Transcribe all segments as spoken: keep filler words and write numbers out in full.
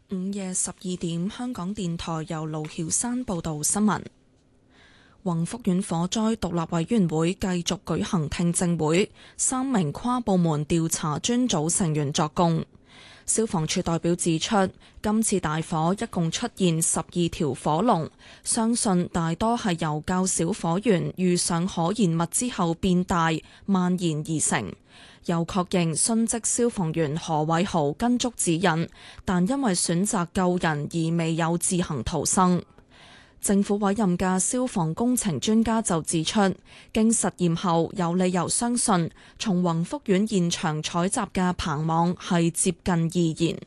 午夜十二點，香港電台由盧曉山報道新聞。宏福苑火災獨立委員會繼續舉行聽證會，三名跨部門調查專組成員作供。消防處代表指出，今次大火一共出現十二條火龍，相信大多係由較小火源遇上可燃物之後變大蔓延而成。又確認殉職消防員何偉豪跟足指引，但因為選擇救人而未有自行逃生。政府委任嘅消防工程專家就指出，經實驗後有理由相信，從宏福苑現場採集嘅棚網係接近易燃。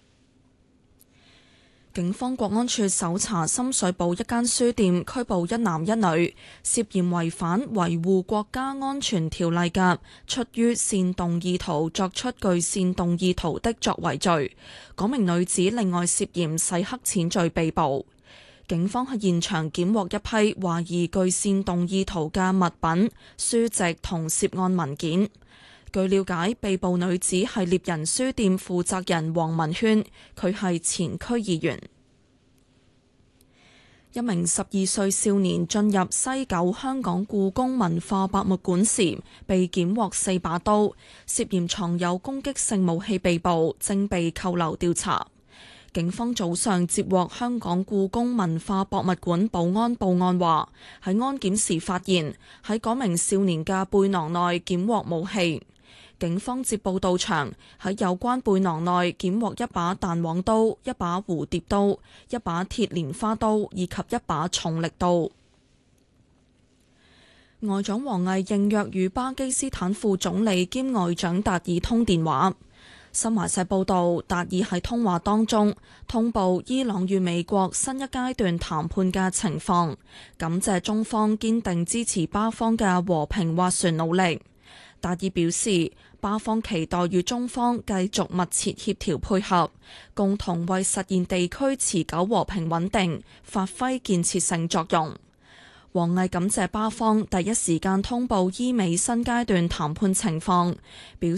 警方國安處搜查深水埗一間書店，拘捕一男一女，涉嫌違反維護國家安全條例嘅，出於煽動意圖作出具煽動意圖的作為罪。嗰名女子另外涉嫌洗黑錢罪被捕。警方喺現場檢獲一批懷疑具煽動意圖嘅物品、書籍同涉案文件。據了解，被捕女子係獵人書店負責人黃文軒，佢係前區議員。一名十二歲少年進入西九香港故宮文化博物館時，被檢獲四把刀，涉嫌藏有攻擊性武器被捕，正被扣留調查。警方早上接獲香港故宮文化博物館保安報案，話喺安檢時發現喺嗰名少年嘅背囊內檢獲武器。警方接報到場，喺有關背囊內檢獲一把彈簧刀、一把蝴蝶刀、一把鐵蓮花刀以及一把重力刀。外長王毅應約與巴基斯坦副總理兼外長達爾通電話。新華社報道，達爾喺通話當中通報伊朗與美國新一階段談判嘅情況，感謝中方堅定支持巴方嘅和平斡旋努力。達爾表示，巴方期待與中方繼續密切協調配合，共同為實現地區持久和平穩定發揮建設性作用。王毅感謝巴方第一時間通報伊美新階段談判情況，表